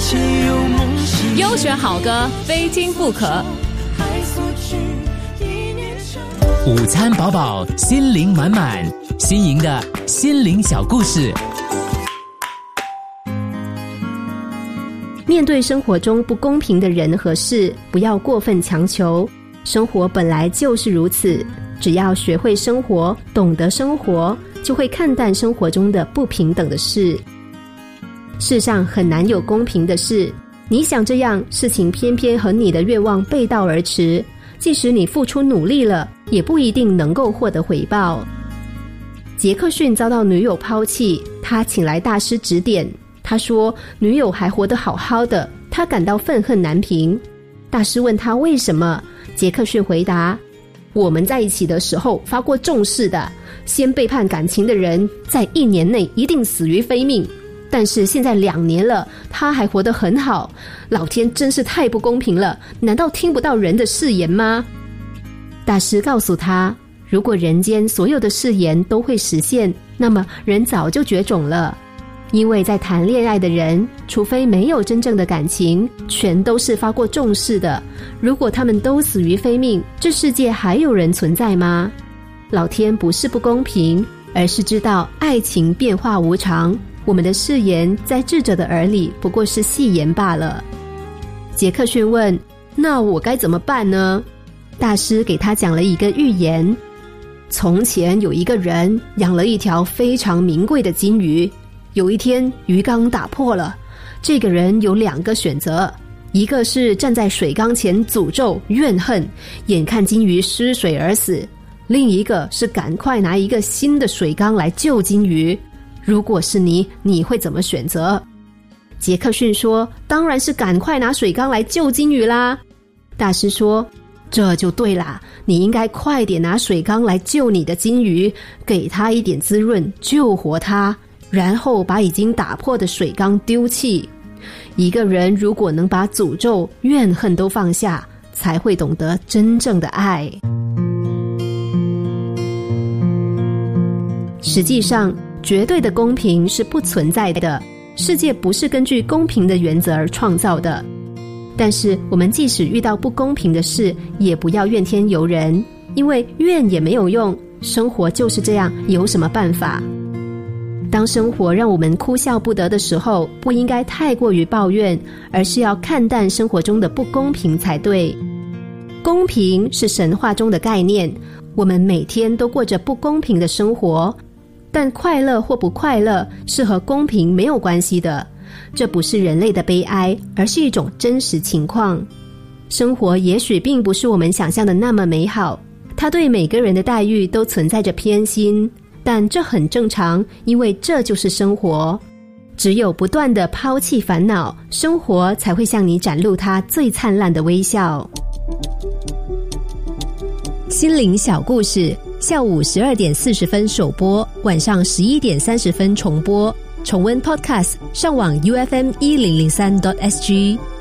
切有梦醒， 优选好歌非听不可。 午餐饱饱，心灵满满，新颖的心灵小故事。 面对生活中不公平的人和事，不要过分强求。生活本来就是如此，只要学会生活，懂得生活，就会看淡生活中的不平等的事。世上很难有公平的事，你想这样，事情偏偏和你的愿望背道而驰，即使你付出努力了，也不一定能够获得回报。杰克逊遭到女友抛弃，他请来大师指点。他说女友还活得好好的，他感到愤恨难平。大师问他为什么，杰克逊回答，我们在一起的时候发过重誓的，先背叛感情的人在1年内一定死于非命，但是现在2年了，他还活得很好，老天真是太不公平了，难道听不到人的誓言吗？大师告诉他，如果人间所有的誓言都会实现，那么人早就绝种了。因为在谈恋爱的人，除非没有真正的感情，全都是发过重誓的。如果他们都死于非命，这世界还有人存在吗？老天不是不公平，而是知道爱情变化无常，我们的誓言在智者的耳里不过是戏言罢了。杰克逊问，那我该怎么办呢？大师给他讲了一个寓言。从前有一个人养了一条非常名贵的金鱼，有一天鱼缸打破了，这个人有2个选择，一个是站在水缸前诅咒怨恨，眼看金鱼失水而死，另一个是赶快拿一个新的水缸来救金鱼。如果是你，你会怎么选择？杰克逊说，当然是赶快拿水缸来救金鱼啦。大师说，这就对啦，你应该快点拿水缸来救你的金鱼，给它一点滋润，救活它，然后把已经打破的水缸丢弃。一个人如果能把诅咒、怨恨都放下，才会懂得真正的爱。实际上，绝对的公平是不存在的，世界不是根据公平的原则而创造的。但是我们即使遇到不公平的事，也不要怨天尤人，因为怨也没有用，生活就是这样，有什么办法？当生活让我们哭笑不得的时候，不应该太过于抱怨，而是要看淡生活中的不公平才对。公平是神话中的概念，我们每天都过着不公平的生活，但快乐或不快乐是和公平没有关系的。这不是人类的悲哀，而是一种真实情况。生活也许并不是我们想象的那么美好，它对每个人的待遇都存在着偏心，但这很正常，因为这就是生活。只有不断地抛弃烦恼，生活才会向你展露它最灿烂的微笑。心灵小故事，下午12点40分首播，晚上11点30分重播。重温 Podcast， 上网 UFM1003.SG。